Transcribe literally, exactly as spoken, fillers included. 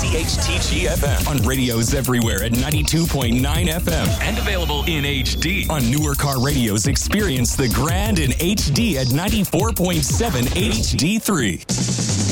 C H T G F M. On radios everywhere at ninety-two point nine F M. And available in H D. On newer car radios, experience the grand in H D at ninety-four point seven H D three.